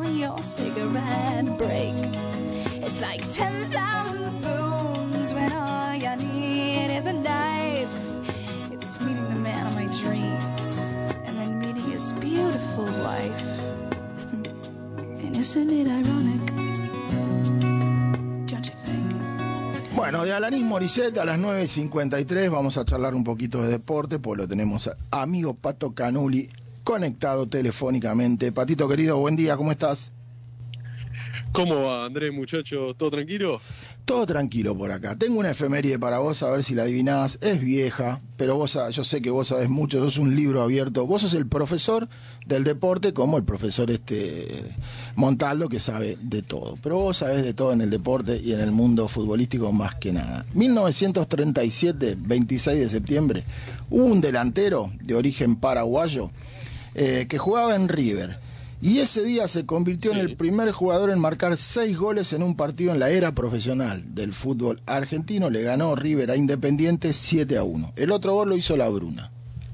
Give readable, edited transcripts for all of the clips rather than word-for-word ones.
on your cigarette break. It's like 10,000 spoons when all you need is a knife. It's meeting the man of my dreams and then meeting his beautiful wife. And isn't it ironic? Don't you think? Bueno, de Alanis Morissette a las 9:53 vamos a charlar un poquito de deporte, pues lo tenemos a amigo Pato Canuli conectado telefónicamente. Patito querido, buen día, ¿cómo estás? ¿Cómo va, Andrés, muchacho? ¿Todo tranquilo? Todo tranquilo por acá. Tengo una efeméride para vos, a ver si la adivinás. Es vieja, pero yo sé que vos sabés mucho, sos un libro abierto. Vos sos el profesor del deporte, como el profesor Montaldo, que sabe de todo. Pero vos sabés de todo en el deporte y en el mundo futbolístico más que nada. 1937, 26 de septiembre, hubo un delantero de origen paraguayo que jugaba en River. Y ese día se convirtió en el primer jugador en marcar 6 goles en un partido en la era profesional del fútbol argentino. Le ganó River a Independiente 7-1. El otro gol lo hizo La Bruna.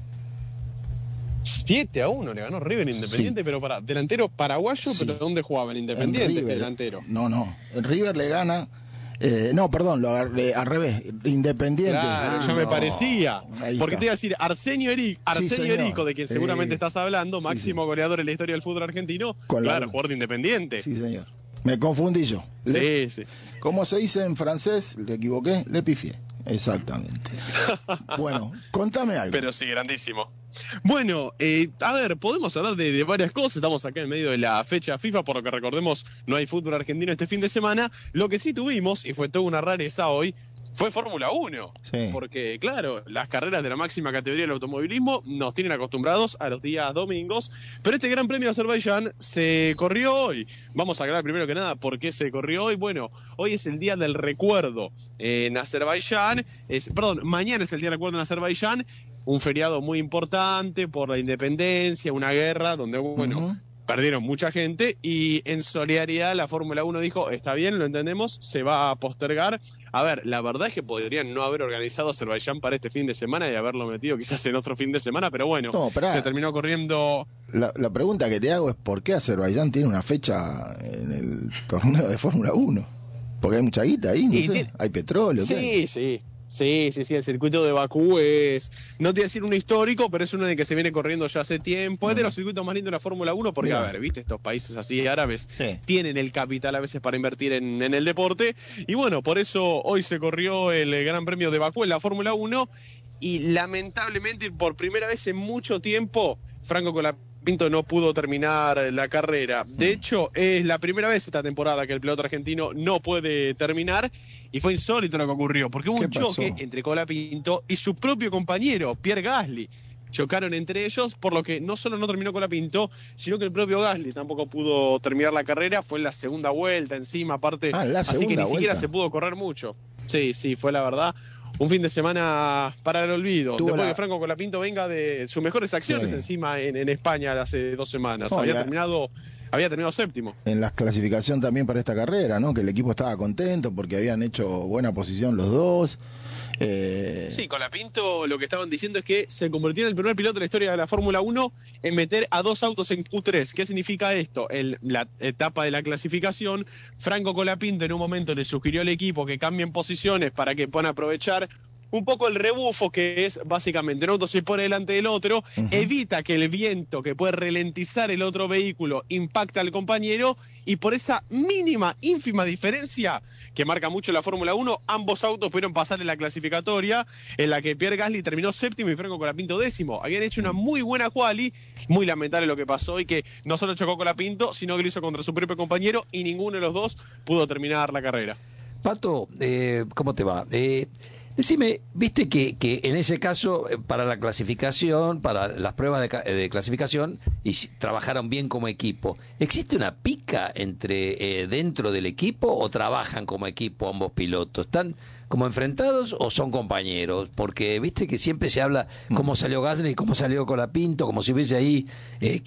7-1 le ganó River Independiente, sí. Pero para delantero paraguayo, sí. ¿Pero dónde jugaba el Independiente? River, delantero. No. El River le gana. Al revés, Independiente. Claro, ya me parecía. Porque te iba a decir, Arsenio Erico, de quien seguramente estás hablando, máximo goleador en la historia del fútbol argentino, jugador de Independiente. Sí, señor. Me confundí yo. Sí. ¿Cómo se dice en francés? Le equivoqué, le pifié. Exactamente. Bueno, contame algo. Pero sí, grandísimo. Bueno, a ver, podemos hablar de varias cosas. Estamos acá en medio de la fecha FIFA, por lo que recordemos, no hay fútbol argentino este fin de semana. Lo que sí tuvimos, y fue toda una rareza hoy, fue Fórmula 1. Sí. Porque, claro, las carreras de la máxima categoría del automovilismo nos tienen acostumbrados a los días domingos. Pero este Gran Premio de Azerbaiyán se corrió hoy. Vamos a aclarar primero que nada por qué se corrió hoy. Bueno, hoy es el día del recuerdo en Azerbaiyán. Mañana es el día del recuerdo en Azerbaiyán. Un feriado muy importante por la independencia, una guerra donde, perdieron mucha gente, y en solidaridad la Fórmula 1 dijo, está bien, lo entendemos, se va a postergar. A ver, la verdad es que podrían no haber organizado Azerbaiyán para este fin de semana y haberlo metido quizás en otro fin de semana, pero bueno, se terminó corriendo. La pregunta que te hago es, ¿por qué Azerbaiyán tiene una fecha en el torneo de Fórmula 1? Porque hay mucha guita ahí, no sé, hay petróleo. Sí, el circuito de Bakú es, no te voy a decir un histórico, pero es uno en el que se viene corriendo ya hace tiempo. Es de los circuitos más lindos de la Fórmula 1 porque, a ver, viste, estos países así árabes tienen el capital a veces para invertir en el deporte. Y bueno, por eso hoy se corrió el Gran Premio de Bakú en la Fórmula 1 y lamentablemente por primera vez en mucho tiempo, Franco Colapinto no pudo terminar la carrera. De hecho, es la primera vez esta temporada que el piloto argentino no puede terminar y fue insólito lo que ocurrió, porque hubo un choque entre Colapinto y su propio compañero, Pierre Gasly. Chocaron entre ellos, por lo que no solo no terminó Colapinto, sino que el propio Gasly tampoco pudo terminar la carrera. Fue en la segunda vuelta encima, aparte, así que ni siquiera se pudo correr mucho. Sí, fue la verdad un fin de semana para el olvido. Después que Franco Colapinto venga de sus mejores acciones encima en España hace 2 semanas. Había terminado séptimo. En la clasificación también para esta carrera, ¿no? Que el equipo estaba contento porque habían hecho buena posición los dos. Sí, Colapinto lo que estaban diciendo es que se convirtió en el primer piloto de la historia de la Fórmula 1 en meter a 2 autos en Q3. ¿Qué significa esto? En la etapa de la clasificación, Franco Colapinto en un momento le sugirió al equipo que cambien posiciones para que puedan aprovechar un poco el rebufo, que es básicamente un auto se pone delante del otro, evita que el viento que puede ralentizar el otro vehículo impacte al compañero, y por esa ínfima diferencia que marca mucho la Fórmula 1, ambos autos pudieron pasar en la clasificatoria, en la que Pierre Gasly terminó séptimo y Franco Colapinto décimo. Habían hecho una muy buena quali, muy lamentable lo que pasó, y que no solo chocó Colapinto, sino que lo hizo contra su propio compañero, y ninguno de los dos pudo terminar la carrera. Pato, ¿cómo te va? Decime, viste que en ese caso, para la clasificación, para las pruebas de clasificación, trabajaron bien como equipo. ¿Existe una pica entre dentro del equipo o trabajan como equipo ambos pilotos? ¿Están como enfrentados o son compañeros? Porque viste que siempre se habla cómo salió Gasly y cómo salió Colapinto, como si hubiese ahí